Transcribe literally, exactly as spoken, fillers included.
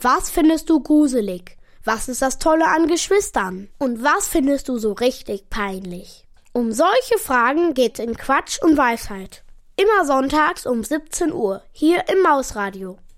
Was findest du gruselig? Was ist das Tolle an Geschwistern? Und was findest du so richtig peinlich? Um solche Fragen geht's in Quatsch und Weisheit. Immer sonntags um siebzehn Uhr, hier im Mausradio.